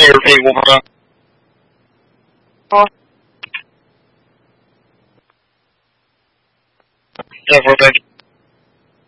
这是屁股吗？ 好。 这会儿再